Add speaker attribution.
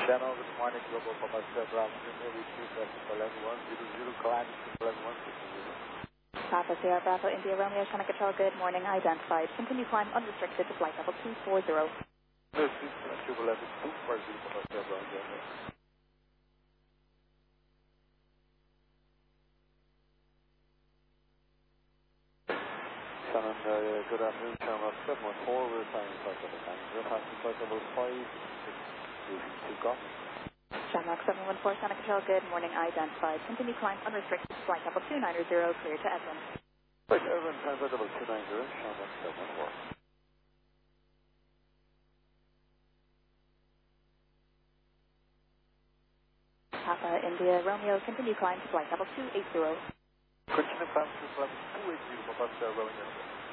Speaker 1: Channel, good morning, Global Papa Sierra Bravo, India, Triple M100, climb Triple M160.
Speaker 2: Papa Sierra Bravo, India, Romeo, China Control, good morning, identified. Continue climb unrestricted to flight level 240.
Speaker 1: This is Triple M240, Papa Sierra Bravo, India. Shannon, good afternoon, Channel 714, we're flying flight level 90, passing flight level 5, go.
Speaker 2: Shamrock 714, China Control, good morning, identified. Continue climb unrestricted to flight level 290, clear to Edmund.
Speaker 1: Flight Edmund, flight level 290, Shamrock 714.
Speaker 2: Papa India, Romeo, continue climb to flight level 280.
Speaker 1: Continue climb to level 280, Papa Sierra Bravo, India.